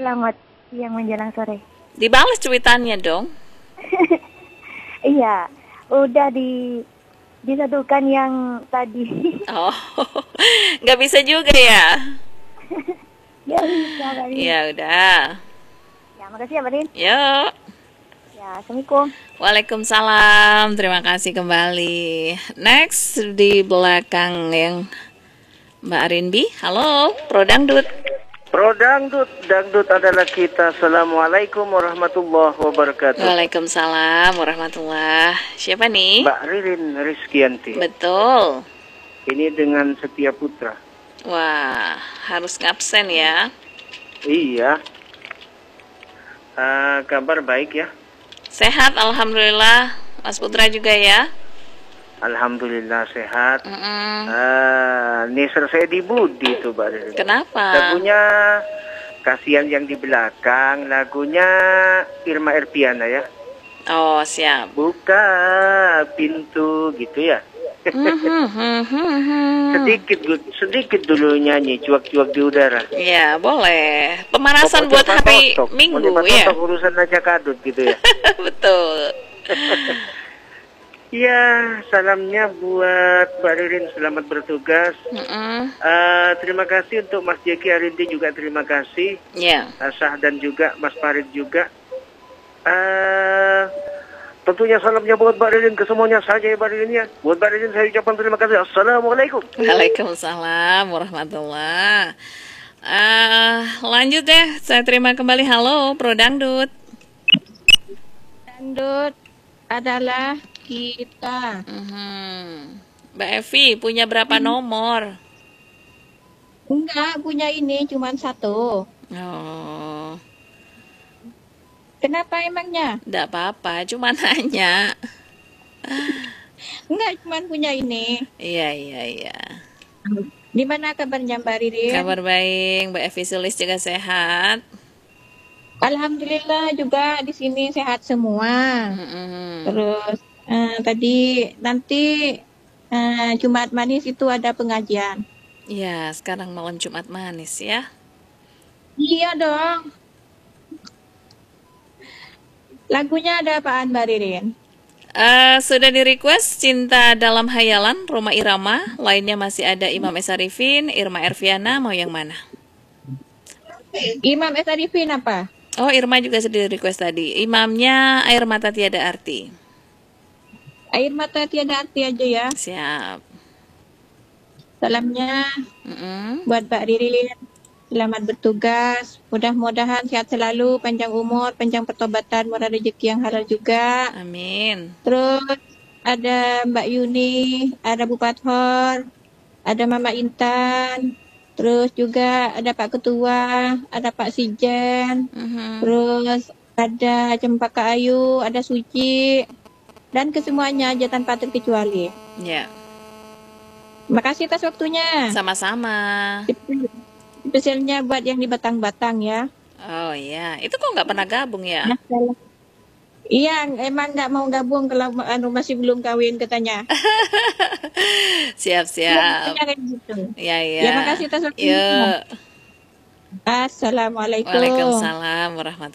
selamat siang menjelang sore. Dibalas cuitannya dong. Iya, udah disatukan yang tadi. Oh, nggak bisa juga ya? Ya bisa, Mbak Rin. Ya udah. Ya, makasih ya, Mbak Rin. Yuk. Ya, Assalamualaikum. Waalaikumsalam. Terima kasih kembali. Next di belakang yang Mbak Rinbi. Halo, Pro Dangdut. Pro Dangdut, Dangdut adalah kita. Assalamualaikum warahmatullahi wabarakatuh. Waalaikumsalam warahmatullah. Siapa nih? Mbak Ririn Rizkianti. Betul. Ini dengan Setia Putra. Wah, harus ngabsen ya. Iya. Kabar baik ya? Sehat, alhamdulillah. Mas Putra juga ya. Alhamdulillah sehat. Mm-mm. Nisar saya di Budi tuh Mbak Ririn. Kenapa? Lagunya Kasihan yang di belakang. Lagunya Irma Erpiana ya. Oh, siap. Buka pintu gitu ya. Sedikit dulu nyanyi cuak-cuak di udara. Ya, boleh. Pemanasan Pokoknya buat hari patok. Minggu Pokoknya ya. patok urusan aja kadut gitu ya. Betul. Ya, salamnya buat Mbak Ririn, selamat bertugas. Terima kasih untuk Mas Jeki Arindi juga terima kasih. Ya. Sah dan juga Mas Farid juga. Tentunya salamnya buat Mbak Ririn ke semuanya saja ya Mbak Ririn ya. Buat Mbak Ririn saya ucapkan terima kasih. Assalamualaikum. Waalaikumsalam warahmatullah. Lanjut deh, saya terima kembali. Halo, Pro Dangdut. Dangdut adalah kita. Mbak Evi punya berapa nomor? Enggak, punya ini cuma satu. Oh, Kenapa emangnya? enggak apa-apa, cuma nanya. Enggak, cuma punya ini. Iya. Di mana kabarnya Mbak Ririn? Kabar baik, Mbak Evi Sulis juga sehat. Alhamdulillah juga di sini sehat semua. Terus tadi nanti Jumat Manis itu ada pengajian. Ya, sekarang malam Jumat Manis ya. Iya dong. Lagunya ada apaan Mbak Ririn? Sudah di request Cinta Dalam Hayalan, Roma Irama. Lainnya masih ada Imam Esa Arifin, Irma Erviana. Mau yang mana? Imam Esa Arifin apa? Oh, Irma juga sudah di request tadi. Imamnya Air Mata Tiada Arti. Air Mata Tiada Arti aja ya. Siap. Salamnya buat Mbak Ririn. Selamat bertugas. Mudah-mudahan sehat selalu, panjang umur, panjang pertobatan, murah rezeki yang halal juga. Amin. Terus ada Mbak Yuni, ada Bu Pathor, ada Mama Intan. Terus juga ada Pak Ketua, ada Pak Sijen. Terus ada Cempaka Ayu, ada Suci. Dan kesemuanya aja tanpa terkecuali. Ya. Makasih atas waktunya. Sama-sama. Spesialnya buat yang di Batang-Batang ya. Oh iya, itu kok nggak pernah gabung ya? Iya, emang nggak mau gabung kalau masih belum kawin katanya. Siap. Gitu. Ya. Ya, makasih atas waktunya. Yuk. Assalamualaikum. Waalaikumsalam warahmatullahi